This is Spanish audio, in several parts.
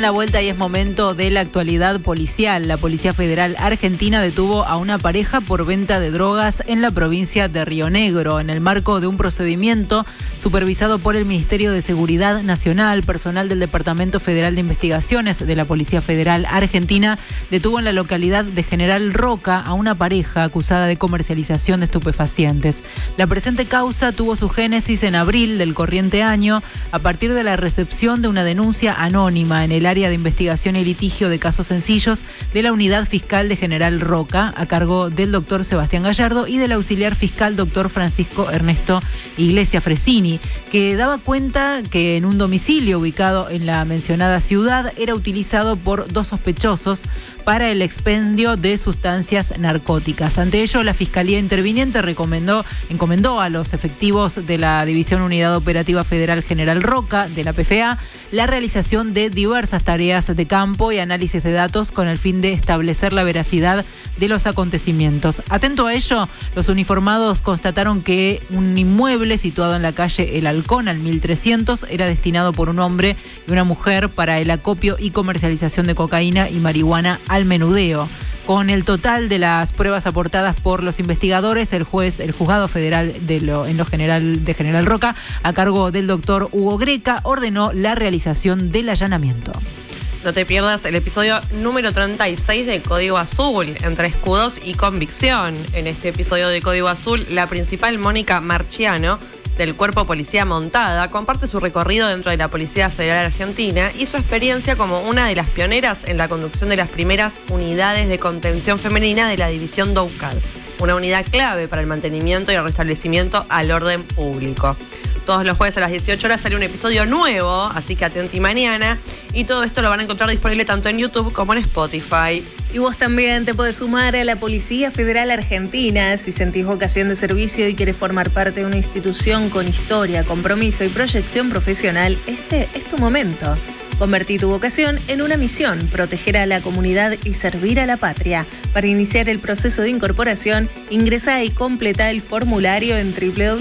la vuelta y es momento de la actualidad policial. La Policía Federal Argentina detuvo a una pareja por venta de drogas en la provincia de Río Negro. En el marco de un procedimiento supervisado por el Ministerio de Seguridad Nacional, personal del Departamento Federal de Investigaciones de la Policía Federal Argentina detuvo en la localidad de General Roca a una pareja acusada de comercialización de estupefacientes. La presente causa tuvo su génesis en abril del corriente año a partir de la recepción de una denuncia anónima en el área de investigación y litigio de casos sencillos de la Unidad Fiscal de General Roca, a cargo del doctor Sebastián Gallardo y del auxiliar fiscal doctor Francisco Ernesto Iglesia Fresini, que daba cuenta que en un domicilio ubicado en la mencionada ciudad era utilizado por dos sospechosos para el expendio de sustancias narcóticas. Ante ello, la Fiscalía Interviniente encomendó a los efectivos de la División Unidad Operativa Federal General Roca, de la PFA, la realización de diversas tareas de campo y análisis de datos con el fin de establecer la veracidad de los acontecimientos. Atento a ello, los uniformados constataron que un inmueble situado en la calle El Halcón, al 1300, era destinado por un hombre y una mujer para el acopio y comercialización de cocaína y marihuana al menudeo. Con el total de las pruebas aportadas por los investigadores, el juzgado federal de General Roca, a cargo del doctor Hugo Greca, ordenó la realización del allanamiento. No te pierdas el episodio número 36 de Código Azul, entre escudos y convicción. En este episodio de Código Azul, la principal Mónica Marchiano, del Cuerpo Policía Montada, comparte su recorrido dentro de la Policía Federal Argentina y su experiencia como una de las pioneras en la conducción de las primeras unidades de contención femenina de la División DOUCAD, una unidad clave para el mantenimiento y el restablecimiento al orden público. Todos los jueves a las 18 horas sale un episodio nuevo, así que atenti mañana. Y todo esto lo van a encontrar disponible tanto en YouTube como en Spotify. Y vos también te podés sumar a la Policía Federal Argentina si sentís vocación de servicio y querés formar parte de una institución con historia, compromiso y proyección profesional. Este es tu momento. Convertí tu vocación en una misión, proteger a la comunidad y servir a la patria. Para iniciar el proceso de incorporación, ingresá y completa el formulario en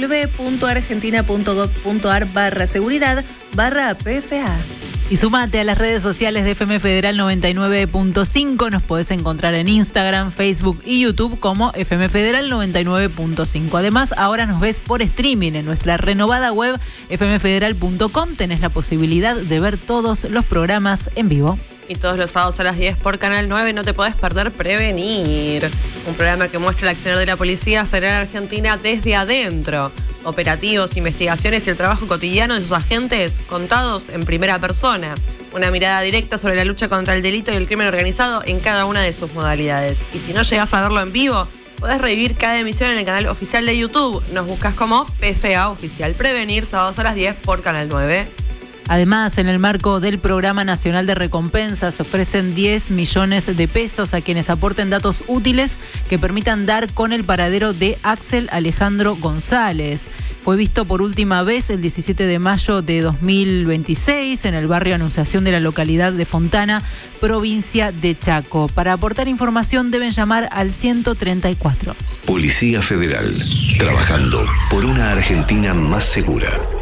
www.argentina.gov.ar/seguridad/PFA. Y sumate a las redes sociales de FM Federal 99.5. Nos podés encontrar en Instagram, Facebook y YouTube como FM Federal 99.5. Además, ahora nos ves por streaming en nuestra renovada web fmfederal.com. Tenés la posibilidad de ver todos los programas en vivo. Y todos los sábados a las 10 por Canal 9 no te podés perder Prevenir, un programa que muestra el accionar de la Policía Federal Argentina desde adentro. Operativos, investigaciones y el trabajo cotidiano de sus agentes contados en primera persona. Una mirada directa sobre la lucha contra el delito y el crimen organizado en cada una de sus modalidades. Y si no llegás a verlo en vivo, podés revivir cada emisión en el canal oficial de YouTube. Nos buscas como PFA Oficial. Prevenir, sábados a las 10 por Canal 9. Además, en el marco del Programa Nacional de Recompensas, se ofrecen 10 millones de pesos a quienes aporten datos útiles que permitan dar con el paradero de Axel Alejandro González. Fue visto por última vez el 17 de mayo de 2026 en el barrio Anunciación de la localidad de Fontana, provincia de Chaco. Para aportar información deben llamar al 134. Policía Federal, trabajando por una Argentina más segura.